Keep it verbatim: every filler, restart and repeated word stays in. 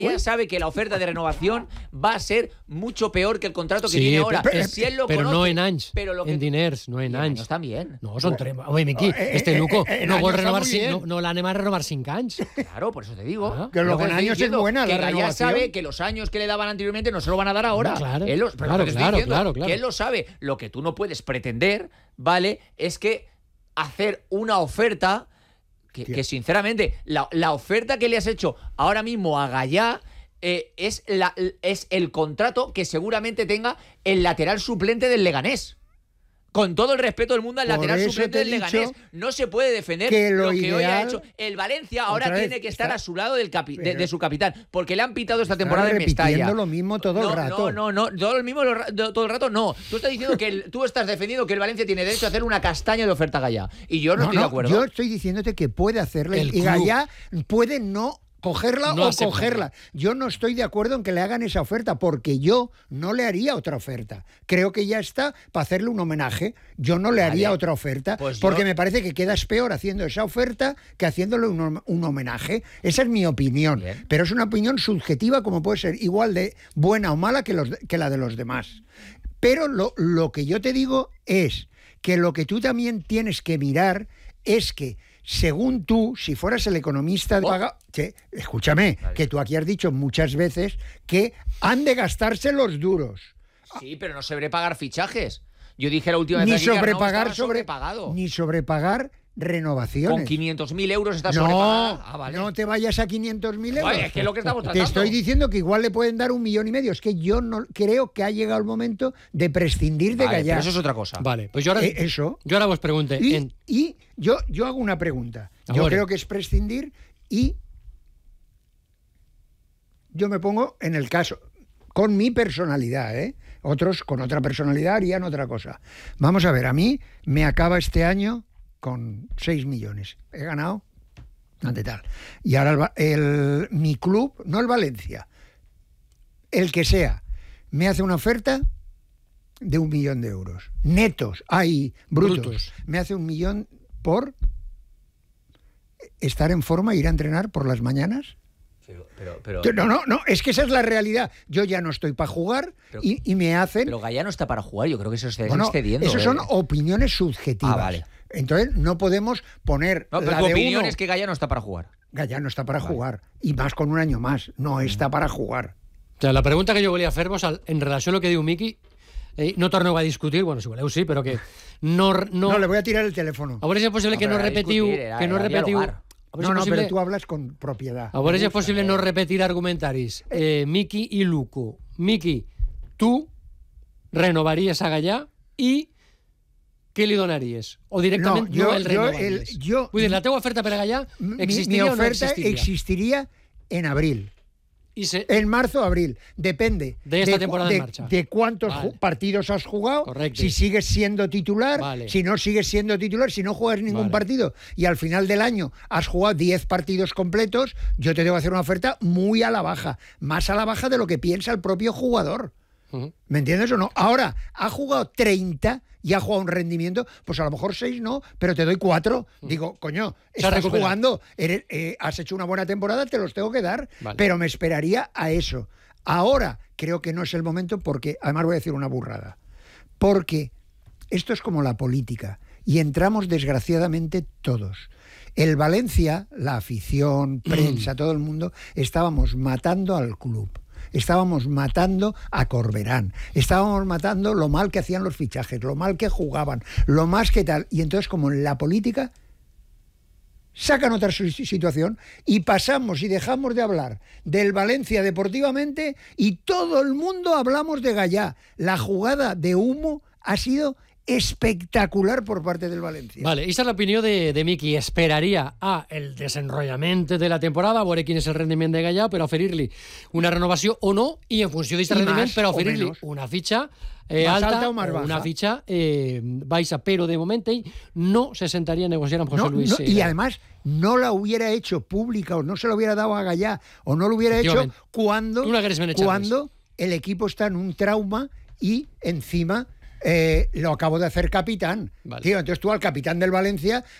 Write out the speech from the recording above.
Ella sabe que la oferta de renovación va a ser mucho peor que el contrato que sí, tiene ahora. Pero, si él lo pero conoce, no en anys, pero lo que en diners, no en anys. No también. No, son tres. Oye, Miqui, eh, este Luco eh, eh, no vol años renovar, está muy cinc, bien. no, no l'han a renovar cinc anys. Claro, por eso te digo. Ah, que luego en años es buena que la Gallá renovación. sabe que los años que le daban anteriormente no se lo van a dar ahora. Claro, él lo, pero claro, lo que estoy claro, diciendo, claro, claro. que él lo sabe. Lo que tú no puedes pretender, ¿vale? Es que hacer una oferta que, que sinceramente, la, la oferta que le has hecho ahora mismo a Gallá eh, es, la, es el contrato que seguramente tenga el lateral suplente del Leganés. Con todo el respeto del mundo, el Por lateral eso suplente te he del Leganés dicho no se puede defender que lo lo, que hoy ha ideal- hecho. El Valencia ahora Otra vez, tiene que estar está- a su lado del capi- de, pero- de su capitán, porque le han pitado esta Estás temporada en Mestalla. repitiendo lo mismo todo no, el rato. No, no, no, todo el mismo lo ra- todo el rato no. Tú estás diciendo que el- tú estás defendiendo que el Valencia tiene derecho a hacer una castaña de oferta a Gallá. Y yo no, No, estoy no, de acuerdo. yo estoy diciéndote que puede hacerla El y club. Gallá puede no cogerla No o aceptarla. cogerla. Yo no estoy de acuerdo en que le hagan esa oferta porque yo no le haría otra oferta. Creo que ya está para hacerle un homenaje. Yo no le Vale. haría otra oferta Pues yo- porque me parece que quedas peor haciendo esa oferta que haciéndole un, hom- un homenaje. Esa es mi opinión. Bien. Pero es una opinión subjetiva como puede ser igual de buena o mala que, los, de- que la de los demás. Pero lo, lo que yo te digo es que lo que tú también tienes que mirar es que, según tú, si fueras el economista de Oh. paga, que, escúchame, Vale. que tú aquí has dicho muchas veces que han de gastarse los duros. Sí, pero no sobrepagar fichajes. Yo dije la última vez Ni aquí que Arnau sobrepagar estaba sobre, sobrepagado. ni sobrepagar renovaciones. Con quinientos mil euros está No, sobrepagada. Ah, vale. no te vayas a quinientos mil euros. Oye, es que es lo que estamos Te tratando. estoy diciendo que igual le pueden dar un millón y medio. Es que yo no creo que ha llegado el momento de prescindir de Vale, Gallá. pero eso es otra cosa. Vale, pues yo ahora, Eh, eso. yo ahora vos pregunte. Y, en- y yo, yo hago una pregunta. A Yo ver. creo que es prescindir y yo me pongo en el caso, con mi personalidad, ¿eh? Otros con otra personalidad harían otra cosa. Vamos a ver, a mí me acaba este año con seis millones. He ganado ante tal. Y ahora el Va- el- mi club, no el Valencia, el que sea, me hace una oferta de un millón de euros. Netos, ay, brutos. Brutos. Me hace un millón por estar en forma, ir a entrenar por las mañanas. Pero, pero, pero, No, no, no, es que esa es la realidad. Yo ya no estoy para jugar Pero- y, y me hacen... pero Gallá no está para jugar. Yo creo que eso se está Bueno, excediendo. eso eh. son opiniones subjetivas. Ah, vale. Entonces no podemos poner No, pero la tu de opinión uno. es que Gallá no está para jugar. Gallá no está para Vale. jugar. Y más con un año más. No está para jugar. O sea, la pregunta que jo volia fer-vos al- en relació a lo que diu Miqui, eh, no torneu a discutir, bueno, si voleu sí, però que no... No, No, le voy a tirar el teléfono. a veure si és possible No, que no però era repetiu... discutir, era- que no era repetiu... dialogar. A veure No, si no, és possible, pero tú hablas con propiedad. a veure si és possible eh. no repetir argumentaris. Eh, Miqui i Luco. Miqui, tu renovaries a Gallà i què li donaries? O directament no, No, jo- el jo renovaries? el- jo- Vull dir, la teua oferta per a Gallà Mi, mi existiria o no oferta existiria? existiría en abril. I se... En marzo, abril. Depende De esta cu- temporada de, en marcha. de cuántos Vale. ju- partidos has jugado, Correcto. si sigues siendo titular, Vale. si no sigues siendo titular, si no juegas ningún Vale. partido y al final del año has jugado diez partidos completos, yo te tengo que hacer una oferta muy a la baja, más a la baja de lo que piensa el propio jugador. Ujú. ¿Me entiendes o no? Ahora, ha jugado treinta y ha jugado un rendimiento, pues a lo mejor seis no, pero te doy cuatro. Digo, coño, Se ha estás recuperado. jugando, eres- eh, has hecho una buena temporada, te los tengo que dar, Vale. pero me esperaría a eso. Ahora creo que no es el momento porque, además voy a decir una burrada, porque esto es como la política y entramos desgraciadamente todos. El Valencia, la afición, prensa, todo el mundo, estábamos matando al club. Estábamos matando a Corberán, estábamos matando lo mal que hacían los fichajes, lo mal que jugaban, lo más que tal. Y entonces, como en la política, sacan otra su- situación y pasamos y dejamos de hablar del Valencia deportivamente y todo el mundo hablamos de Gallá. La jugada de humo ha sido espectacular por parte del Valencia. Vale, esta és l'opinió de, de Miqui. Esperaria a el desenrotllament de la temporada, a veure quin és el rendiment de Gallà, per oferir-li una renovació o no, i en funció d'aquest I rendiment, más per o oferir-li menos. una fitxa eh, Más alta alta o más una baja. fitxa eh, baixa, però de moment ell no se sentaria a negociar amb José No, Luis. no, eh, y además no la hubiera hecho pública o no se la hubiera dado a Gallá o no lo hubiera hecho Efectivamente. cuando, Tú no hagueres ben echado cuando el equipo está en un trauma y encima eh, lo acabo de hacer capitán. Vale. Tío, entonces tú al capitán del Valencia